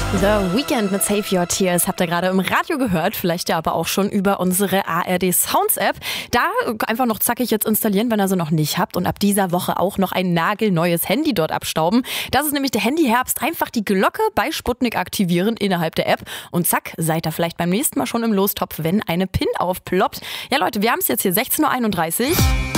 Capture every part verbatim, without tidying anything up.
The Weekend mit Save Your Tears habt ihr gerade im Radio gehört, vielleicht ja aber auch schon über unsere A R D Sounds App. Da einfach noch zackig jetzt installieren, wenn ihr sie noch nicht habt, und ab dieser Woche auch noch ein nagelneues Handy dort abstauben. Das ist nämlich der Handyherbst. Einfach die Glocke bei Sputnik aktivieren innerhalb der App und zack, seid ihr vielleicht beim nächsten Mal schon im Lostopf, wenn eine PIN aufploppt. Ja Leute, wir haben es jetzt hier sechzehn Uhr einunddreißig.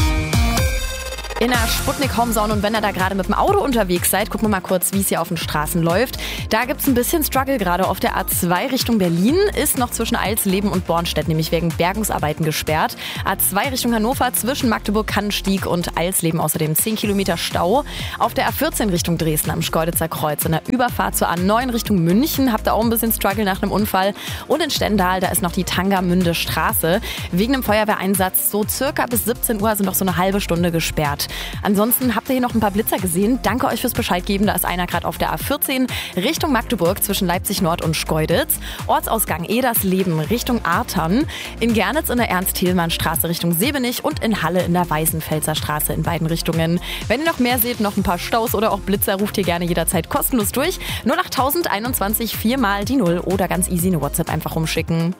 In der Sputnik Homezone, und wenn ihr da gerade mit dem Auto unterwegs seid, gucken wir mal kurz, wie es hier auf den Straßen läuft. Da gibt's ein bisschen Struggle gerade auf der A zwei Richtung Berlin. Ist noch zwischen Alsleben und Bornstedt, nämlich wegen Bergungsarbeiten gesperrt. A zwei Richtung Hannover zwischen Magdeburg-Kannenstieg und Alsleben außerdem zehn Kilometer Stau. Auf der A vierzehn Richtung Dresden am Schkeuditzer Kreuz in der Überfahrt zur A neun Richtung München habt ihr auch ein bisschen Struggle nach einem Unfall. Und in Stendal, da ist noch die Tangermünde Straße wegen einem Feuerwehreinsatz so circa bis siebzehn Uhr, also noch so eine halbe Stunde gesperrt. Ansonsten habt ihr hier noch ein paar Blitzer gesehen. Danke euch fürs Bescheid geben. Da ist einer gerade auf der A vierzehn Richtung Magdeburg zwischen Leipzig Nord und Schkeuditz. Ortsausgang Edersleben Richtung Artern. In Gernitz in der Ernst-Thielmann-Straße Richtung Sebenich und in Halle in der Weißenfelser Straße in beiden Richtungen. Wenn ihr noch mehr seht, noch ein paar Staus oder auch Blitzer, ruft ihr gerne jederzeit kostenlos durch. null acht null null eins eins viermal die null oder ganz easy eine WhatsApp einfach rumschicken.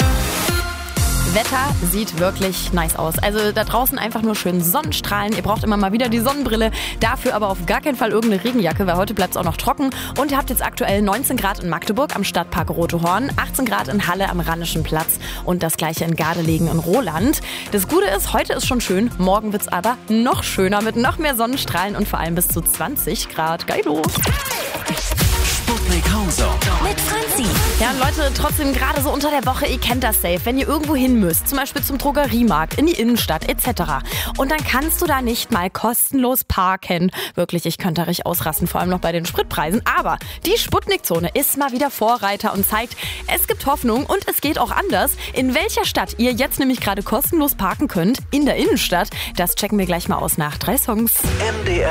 Wetter sieht wirklich nice aus. Also da draußen einfach nur schön Sonnenstrahlen. Ihr braucht immer mal wieder die Sonnenbrille. Dafür aber auf gar keinen Fall irgendeine Regenjacke, weil heute bleibt es auch noch trocken. Und ihr habt jetzt aktuell neunzehn Grad in Magdeburg am Stadtpark Rotehorn, achtzehn Grad in Halle am Rheinischen Platz und das gleiche in Gardelegen in Roland. Das Gute ist, heute ist schon schön. Morgen wird es aber noch schöner mit noch mehr Sonnenstrahlen und vor allem bis zu zwanzig Grad. Geilo! Sputnik Homezone mit Franzi. Ja, und Leute, trotzdem gerade so unter der Woche, ihr kennt das safe, wenn ihr irgendwo hin müsst, zum Beispiel zum Drogeriemarkt, in die Innenstadt et cetera. Und dann kannst du da nicht mal kostenlos parken. Wirklich, ich könnte da richtig ausrasten, vor allem noch bei den Spritpreisen. Aber die Sputnik-Zone ist mal wieder Vorreiter und zeigt, es gibt Hoffnung und es geht auch anders. In welcher Stadt ihr jetzt nämlich gerade kostenlos parken könnt, in der Innenstadt, das checken wir gleich mal aus nach drei Songs. M D R